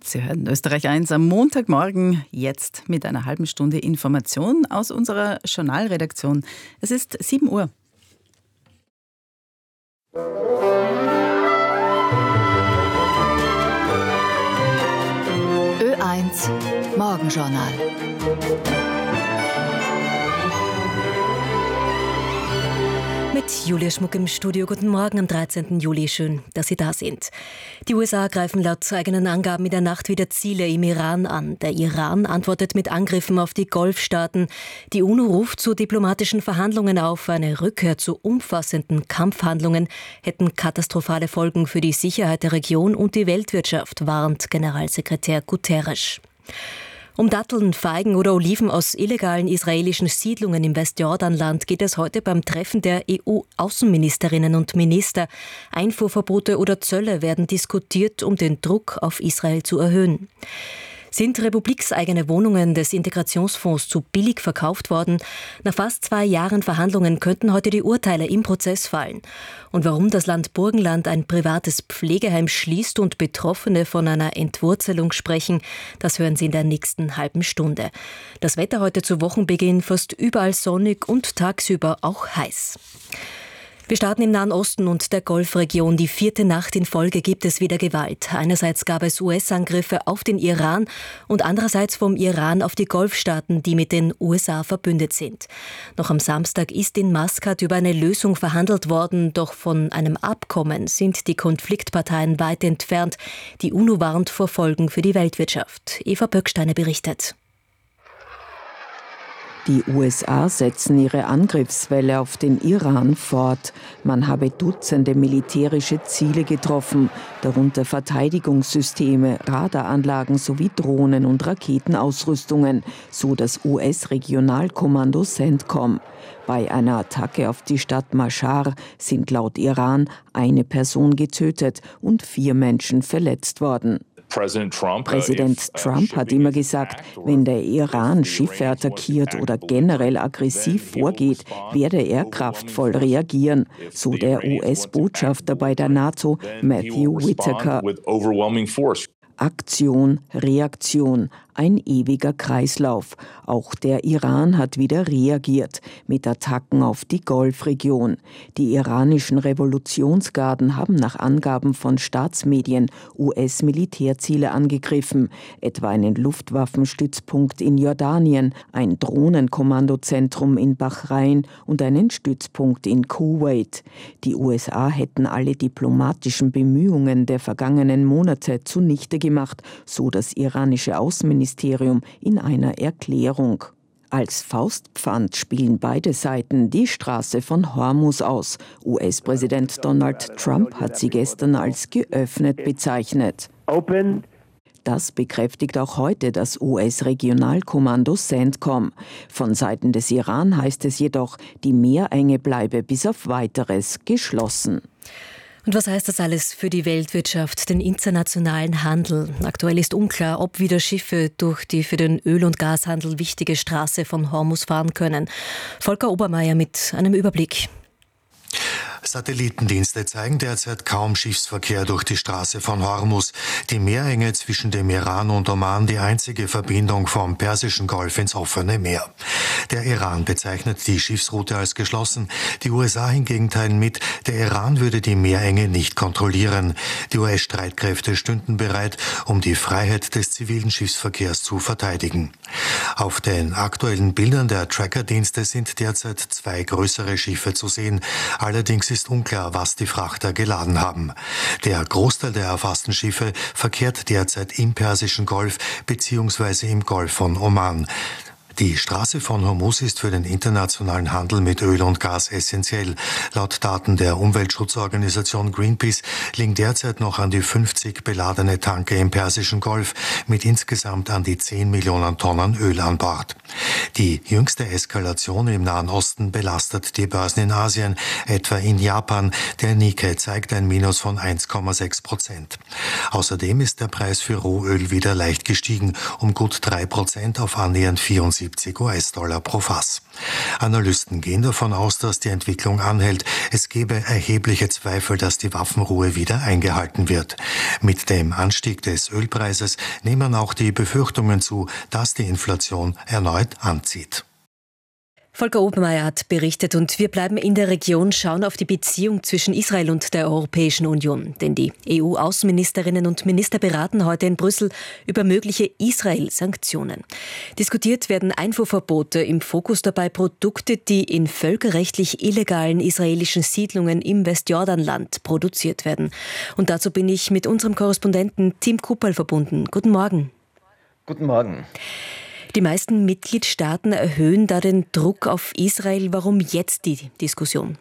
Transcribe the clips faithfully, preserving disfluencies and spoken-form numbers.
Sie hören Österreich eins am Montagmorgen, jetzt mit einer halben Stunde Information aus unserer Journalredaktion. Es ist sieben Uhr. Ö eins Morgenjournal. Mit Julia Schmuck im Studio. Guten Morgen am dreizehnten Juli. Schön, dass Sie da sind. Die U S A greifen laut eigenen Angaben in der Nacht wieder Ziele im Iran an. Der Iran antwortet mit Angriffen auf die Golfstaaten. Die UNO ruft zu diplomatischen Verhandlungen auf. Eine Rückkehr zu umfassenden Kampfhandlungen hätten katastrophale Folgen für die Sicherheit der Region und die Weltwirtschaft, warnt Generalsekretär Guterres. Um Datteln, Feigen oder Oliven aus illegalen israelischen Siedlungen im Westjordanland geht es heute beim Treffen der E U-Außenministerinnen und Minister. Einfuhrverbote oder Zölle werden diskutiert, um den Druck auf Israel zu erhöhen. Sind republikseigene Wohnungen des Integrationsfonds zu billig verkauft worden? Nach fast zwei Jahren Verhandlungen könnten heute die Urteile im Prozess fallen. Und warum das Land Burgenland ein privates Pflegeheim schließt und Betroffene von einer Entwurzelung sprechen, das hören Sie in der nächsten halben Stunde. Das Wetter heute zu Wochenbeginn fast überall sonnig und tagsüber auch heiß. Wir starten im Nahen Osten und der Golfregion. Die vierte Nacht in Folge gibt es wieder Gewalt. Einerseits gab es U S-Angriffe auf den Iran und andererseits vom Iran auf die Golfstaaten, die mit den U S A verbündet sind. Noch am Samstag ist in Maskat über eine Lösung verhandelt worden, doch von einem Abkommen sind die Konfliktparteien weit entfernt. Die UNO warnt vor Folgen für die Weltwirtschaft. Eva Böcksteiner berichtet. Die U S A setzen ihre Angriffswelle auf den Iran fort. Man habe Dutzende militärische Ziele getroffen, darunter Verteidigungssysteme, Radaranlagen sowie Drohnen- und Raketenausrüstungen, so das U S-Regionalkommando CENTCOM. Bei einer Attacke auf die Stadt Mashhar sind laut Iran eine Person getötet und vier Menschen verletzt worden. Präsident Trump hat immer gesagt, wenn der Iran Schiffe attackiert oder generell aggressiv vorgeht, werde er kraftvoll reagieren, so der U S-Botschafter bei der NATO Matthew Whitaker. Aktion, Reaktion, ein ewiger Kreislauf. Auch der Iran hat wieder reagiert mit Attacken auf die Golfregion. Die iranischen Revolutionsgarden haben nach Angaben von Staatsmedien U S-Militärziele angegriffen, etwa einen Luftwaffenstützpunkt in Jordanien, ein Drohnenkommandozentrum in Bahrain und einen Stützpunkt in Kuwait. Die U S A hätten alle diplomatischen Bemühungen der vergangenen Monate zunichte gemacht, so das iranische Außenministerium in einer Erklärung. Als Faustpfand spielen beide Seiten die Straße von Hormuz aus. U S-Präsident Donald Trump hat sie gestern als geöffnet bezeichnet. Das bekräftigt auch heute das U S-Regionalkommando CENTCOM. Von Seiten des Iran heißt es jedoch, die Meerenge bleibe bis auf Weiteres geschlossen. Und was heißt das alles für die Weltwirtschaft, den internationalen Handel? Aktuell ist unklar, ob wieder Schiffe durch die für den Öl- und Gashandel wichtige Straße von Hormuz fahren können. Volker Obermeier mit einem Überblick. Satellitendienste zeigen derzeit kaum Schiffsverkehr durch die Straße von Hormuz. Die Meerenge zwischen dem Iran und Oman die einzige Verbindung vom Persischen Golf ins offene Meer. Der Iran bezeichnet die Schiffsroute als geschlossen. Die U S A hingegen teilen mit, der Iran würde die Meerenge nicht kontrollieren. Die U S-Streitkräfte stünden bereit, um die Freiheit des zivilen Schiffsverkehrs zu verteidigen. Auf den aktuellen Bildern der Trackerdienste sind derzeit zwei größere Schiffe zu sehen. Allerdings ist unklar, was die Frachter geladen haben. Der Großteil der erfassten Schiffe verkehrt derzeit im Persischen Golf bzw. im Golf von Oman. Die Straße von Hormuz ist für den internationalen Handel mit Öl und Gas essentiell. Laut Daten der Umweltschutzorganisation Greenpeace liegen derzeit noch an die fünfzig beladene Tanker im Persischen Golf mit insgesamt an die zehn Millionen Tonnen Öl an Bord. Die jüngste Eskalation im Nahen Osten belastet die Börsen in Asien, etwa in Japan. Der Nikkei zeigt ein Minus von eins Komma sechs Prozent. Außerdem ist der Preis für Rohöl wieder leicht gestiegen, um gut drei Prozent auf annähernd vierundsiebzig US-Dollar pro Fass. Analysten gehen davon aus, dass die Entwicklung anhält. Es gebe erhebliche Zweifel, dass die Waffenruhe wieder eingehalten wird. Mit dem Anstieg des Ölpreises nehmen auch die Befürchtungen zu, dass die Inflation erneut anzieht. Volker Obermeier hat berichtet und wir bleiben in der Region, schauen auf die Beziehung zwischen Israel und der Europäischen Union. Denn die E U-Außenministerinnen und Minister beraten heute in Brüssel über mögliche Israel-Sanktionen. Diskutiert werden Einfuhrverbote, im Fokus dabei Produkte, die in völkerrechtlich illegalen israelischen Siedlungen im Westjordanland produziert werden. Und dazu bin ich mit unserem Korrespondenten Tim Kuppel verbunden. Guten Morgen. Guten Morgen. Die meisten Mitgliedstaaten erhöhen da den Druck auf Israel. Warum jetzt die Diskussion?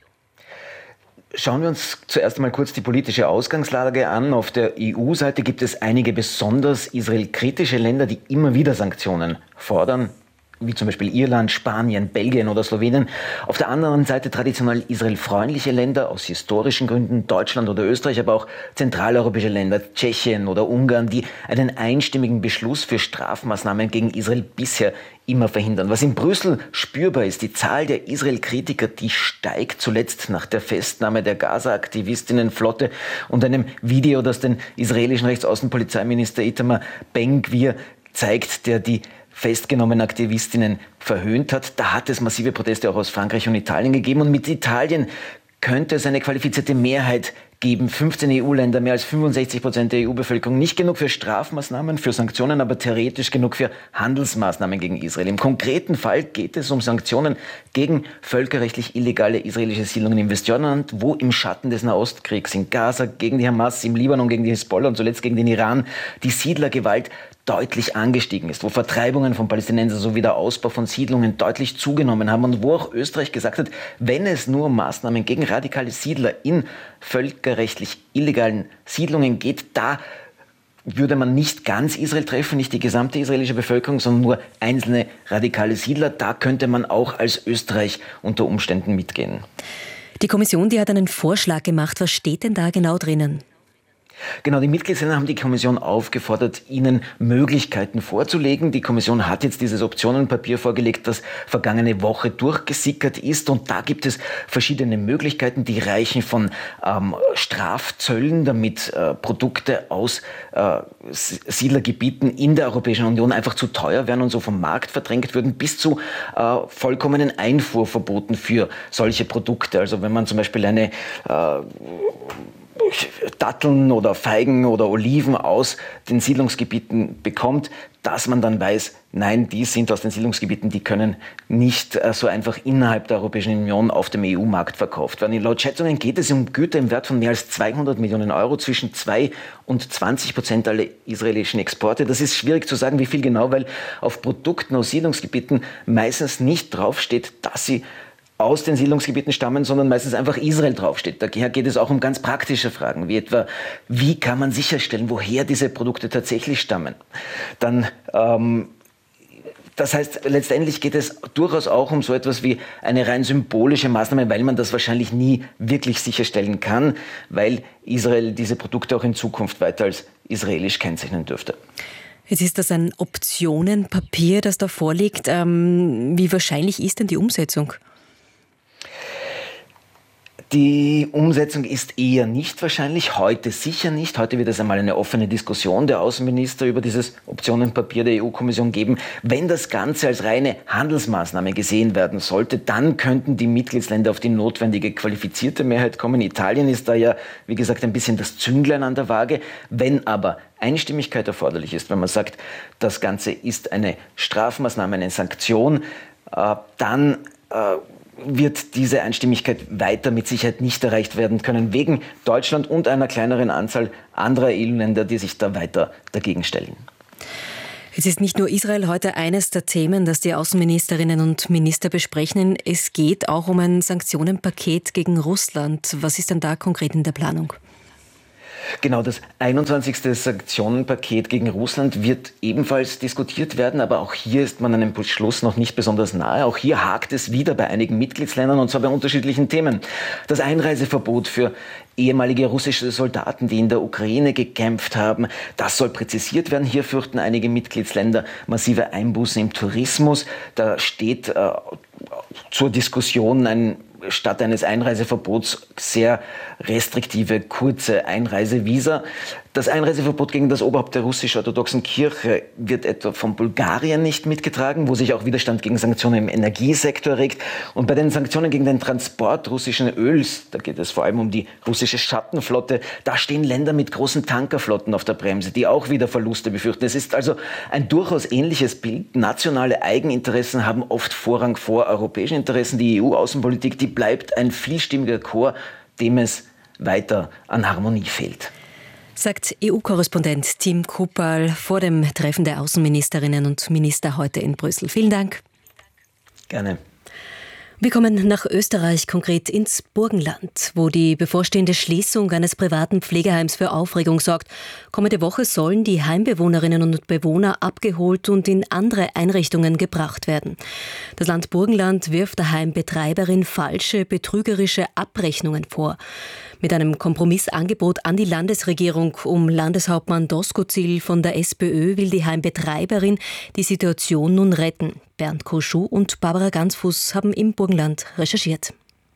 Schauen wir uns zuerst einmal kurz die politische Ausgangslage an. Auf der E U-Seite gibt es einige besonders israelkritische Länder, die immer wieder Sanktionen fordern, wie zum Beispiel Irland, Spanien, Belgien oder Slowenien. Auf der anderen Seite traditionell israelfreundliche Länder aus historischen Gründen, Deutschland oder Österreich, aber auch zentraleuropäische Länder, Tschechien oder Ungarn, die einen einstimmigen Beschluss für Strafmaßnahmen gegen Israel bisher immer verhindern. Was in Brüssel spürbar ist, die Zahl der Israel-Kritiker, die steigt, zuletzt nach der Festnahme der Gaza-Aktivistinnenflotte und einem Video, das den israelischen Rechtsaußenpolizeiminister Itamar Ben-Gvir zeigt, der die festgenommenen Aktivistinnen verhöhnt hat. Da hat es massive Proteste auch aus Frankreich und Italien gegeben. Und mit Italien könnte es eine qualifizierte Mehrheit geben. fünfzehn E U-Länder, mehr als fünfundsechzig Prozent der E U-Bevölkerung. Nicht genug für Strafmaßnahmen, für Sanktionen, aber theoretisch genug für Handelsmaßnahmen gegen Israel. Im konkreten Fall geht es um Sanktionen gegen völkerrechtlich illegale israelische Siedlungen im Westjordanland, wo im Schatten des Nahostkriegs in Gaza gegen die Hamas, im Libanon gegen die Hisbollah und zuletzt gegen den Iran die Siedlergewalt deutlich angestiegen ist, wo Vertreibungen von Palästinensern sowie der Ausbau von Siedlungen deutlich zugenommen haben und wo auch Österreich gesagt hat, wenn es nur um Maßnahmen gegen radikale Siedler in völkerrechtlich illegalen Siedlungen geht, da würde man nicht ganz Israel treffen, nicht die gesamte israelische Bevölkerung, sondern nur einzelne radikale Siedler. Da könnte man auch als Österreich unter Umständen mitgehen. Die Kommission, die hat einen Vorschlag gemacht. Was steht denn da genau drinnen? Genau, die Mitgliedsländer haben die Kommission aufgefordert, ihnen Möglichkeiten vorzulegen. Die Kommission hat jetzt dieses Optionenpapier vorgelegt, das vergangene Woche durchgesickert ist. Und da gibt es verschiedene Möglichkeiten, die reichen von ähm, Strafzöllen, damit äh, Produkte aus äh, Siedlergebieten in der Europäischen Union einfach zu teuer werden und so vom Markt verdrängt würden, bis zu äh, vollkommenen Einfuhrverboten für solche Produkte. Also wenn man zum Beispiel eine äh, Datteln oder Feigen oder Oliven aus den Siedlungsgebieten bekommt, dass man dann weiß, nein, die sind aus den Siedlungsgebieten, die können nicht äh, so einfach innerhalb der Europäischen Union auf dem E U-Markt verkauft werden. Laut Schätzungen geht es um Güter im Wert von mehr als zweihundert Millionen Euro, zwischen zwei und zwanzig Prozent aller israelischen Exporte. Das ist schwierig zu sagen, wie viel genau, weil auf Produkten aus Siedlungsgebieten meistens nicht draufsteht, dass sie aus den Siedlungsgebieten stammen, sondern meistens einfach Israel draufsteht. Daher geht es auch um ganz praktische Fragen, wie etwa, wie kann man sicherstellen, woher diese Produkte tatsächlich stammen. Dann, ähm, das heißt, letztendlich geht es durchaus auch um so etwas wie eine rein symbolische Maßnahme, weil man das wahrscheinlich nie wirklich sicherstellen kann, weil Israel diese Produkte auch in Zukunft weiter als israelisch kennzeichnen dürfte. Jetzt ist das ein Optionenpapier, das da vorliegt. Ähm, wie wahrscheinlich ist denn die Umsetzung? Die Umsetzung ist eher nicht wahrscheinlich, heute sicher nicht. Heute wird es einmal eine offene Diskussion der Außenminister über dieses Optionenpapier der E U-Kommission geben. Wenn das Ganze als reine Handelsmaßnahme gesehen werden sollte, dann könnten die Mitgliedsländer auf die notwendige qualifizierte Mehrheit kommen. Italien ist da ja, wie gesagt, ein bisschen das Zünglein an der Waage. Wenn aber Einstimmigkeit erforderlich ist, wenn man sagt, das Ganze ist eine Strafmaßnahme, eine Sanktion, äh, dann äh, wird diese Einstimmigkeit weiter mit Sicherheit nicht erreicht werden können, wegen Deutschland und einer kleineren Anzahl anderer E U-Länder, die sich da weiter dagegen stellen. Es ist nicht nur Israel heute eines der Themen, das die Außenministerinnen und Minister besprechen. Es geht auch um ein Sanktionenpaket gegen Russland. Was ist denn da konkret in der Planung? Genau, das einundzwanzigste Sanktionenpaket gegen Russland wird ebenfalls diskutiert werden, aber auch hier ist man einem Beschluss noch nicht besonders nahe. Auch hier hakt es wieder bei einigen Mitgliedsländern, und zwar bei unterschiedlichen Themen. Das Einreiseverbot für ehemalige russische Soldaten, die in der Ukraine gekämpft haben, das soll präzisiert werden. Hier fürchten einige Mitgliedsländer massive Einbußen im Tourismus. Da steht äh, zur Diskussion ein statt eines Einreiseverbots sehr restriktive, kurze Einreisevisa. Das Einreiseverbot gegen das Oberhaupt der russisch-orthodoxen Kirche wird etwa von Bulgarien nicht mitgetragen, wo sich auch Widerstand gegen Sanktionen im Energiesektor regt. Und bei den Sanktionen gegen den Transport russischen Öls, da geht es vor allem um die russische Schattenflotte, da stehen Länder mit großen Tankerflotten auf der Bremse, die auch wieder Verluste befürchten. Es ist also ein durchaus ähnliches Bild. Nationale Eigeninteressen haben oft Vorrang vor europäischen Interessen. Die E U-Außenpolitik, die bleibt ein vielstimmiger Chor, dem es weiter an Harmonie fehlt. Sagt E U-Korrespondent Tim Kupal vor dem Treffen der Außenministerinnen und Minister heute in Brüssel. Vielen Dank. Gerne. Wir kommen nach Österreich, konkret ins Burgenland, wo die bevorstehende Schließung eines privaten Pflegeheims für Aufregung sorgt. Kommende Woche sollen die Heimbewohnerinnen und Bewohner abgeholt und in andere Einrichtungen gebracht werden. Das Land Burgenland wirft der Heimbetreiberin falsche, betrügerische Abrechnungen vor. Mit einem Kompromissangebot an die Landesregierung um Landeshauptmann Doskozil von der SPÖ will die Heimbetreiberin die Situation nun retten. Bernd Koschuh und Barbara Gansfuß haben im Burgenland recherchiert.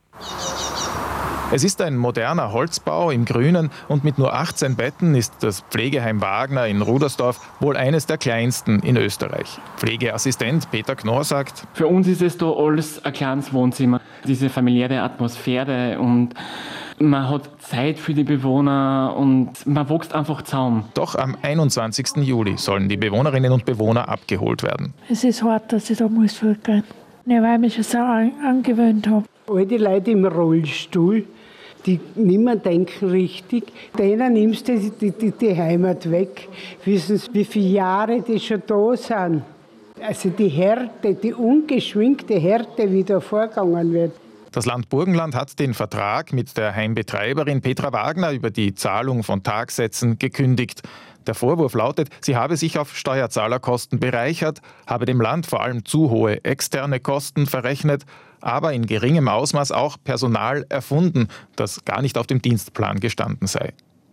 Es ist ein moderner Holzbau im Grünen und mit nur achtzehn Betten ist das Pflegeheim Wagner in Rudersdorf wohl eines der kleinsten in Österreich. Pflegeassistent Peter Knorr sagt: Für uns ist es da alles ein kleines Wohnzimmer. Diese familiäre Atmosphäre und man hat Zeit für die Bewohner und man wächst einfach zusammen. Doch am einundzwanzigsten Juli sollen die Bewohnerinnen und Bewohner abgeholt werden. Es ist hart, dass ich da muss vorgehen, weil ich mich schon so an, angewöhnt habe. All die Leute im Rollstuhl, die nicht mehr denken richtig, denen nimmst du die, die, die Heimat weg. Wissen Sie, wie viele Jahre die schon da sind? Also die Härte, die ungeschminkte Härte, wie da vorgegangen wird. Das Land Burgenland hat den Vertrag mit der Heimbetreiberin Petra Wagner über die Zahlung von Tagsätzen gekündigt. Der Vorwurf lautet, sie habe sich auf Steuerzahlerkosten bereichert, habe dem Land vor allem zu hohe externe Kosten verrechnet, aber in geringem Ausmaß auch Personal erfunden, das gar nicht auf dem Dienstplan gestanden sei.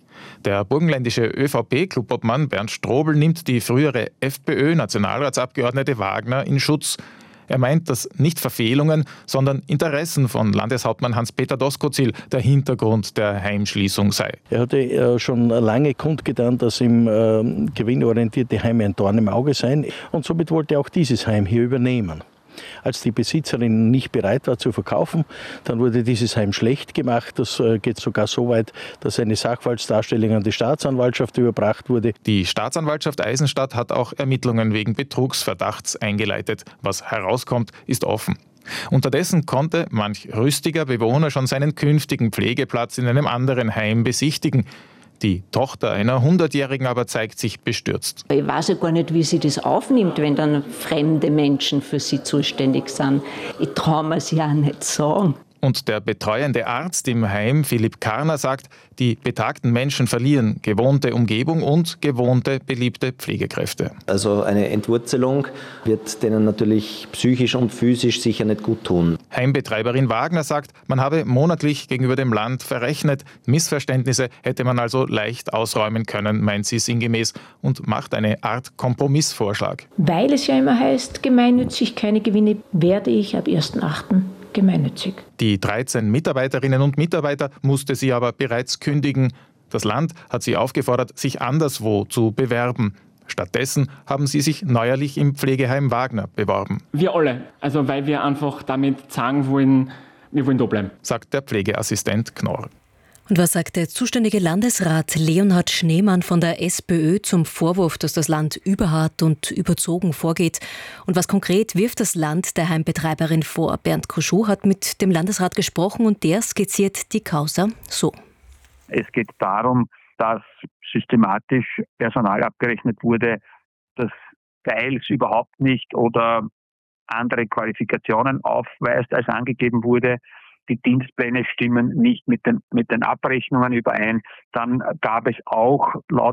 Der burgenländische ÖVP-Clubobmann Bernd Strobel nimmt die frühere FPÖ-Nationalratsabgeordnete Wagner in Schutz. Er meint, dass nicht Verfehlungen, sondern Interessen von Landeshauptmann Hans-Peter Doskozil der Hintergrund der Heimschließung sei. Er hatte schon lange kundgetan, dass ihm äh, gewinnorientierte Heime ein Dorn im Auge seien. Und somit wollte er auch dieses Heim hier übernehmen. Als die Besitzerin nicht bereit war zu verkaufen, dann wurde dieses Heim schlecht gemacht. Das geht sogar so weit, dass eine Sachverhaltsdarstellung an die Staatsanwaltschaft überbracht wurde. Die Staatsanwaltschaft Eisenstadt hat auch Ermittlungen wegen Betrugsverdachts eingeleitet. Was herauskommt, ist offen. Unterdessen konnte manch rüstiger Bewohner schon seinen künftigen Pflegeplatz in einem anderen Heim besichtigen. Die Tochter einer Hundertjährigen aber zeigt sich bestürzt. Ich weiß ja gar nicht, wie sie das aufnimmt, wenn dann fremde Menschen für sie zuständig sind. Ich traue mir es ja nicht sagen. Und der betreuende Arzt im Heim, Philipp Karner, sagt, die betagten Menschen verlieren gewohnte Umgebung und gewohnte, beliebte Pflegekräfte. Also eine Entwurzelung wird denen natürlich psychisch und physisch sicher nicht gut tun. Heimbetreiberin Wagner sagt, man habe monatlich gegenüber dem Land verrechnet. Missverständnisse hätte man also leicht ausräumen können, meint sie sinngemäß, und macht eine Art Kompromissvorschlag. Weil es ja immer heißt, gemeinnützig keine Gewinne, werde ich ab ersten achten gemeinnützig. Die dreizehn Mitarbeiterinnen und Mitarbeiter musste sie aber bereits kündigen. Das Land hat sie aufgefordert, sich anderswo zu bewerben. Stattdessen haben sie sich neuerlich im Pflegeheim Wagner beworben. Wir alle, also weil wir einfach damit sagen wollen, wir wollen da bleiben, sagt der Pflegeassistent Knorr. Und was sagt der zuständige Landesrat Leonhard Schneemann von der SPÖ zum Vorwurf, dass das Land überhart und überzogen vorgeht? Und was konkret wirft das Land der Heimbetreiberin vor? Bernd Koschuh hat mit dem Landesrat gesprochen und der skizziert die Causa so. Es geht darum, dass systematisch Personal abgerechnet wurde, das teils überhaupt nicht oder andere Qualifikationen aufweist, als angegeben wurde. die Dienstpläne stimmen nicht mit den, mit den Abrechnungen überein. Dann gab es auch laut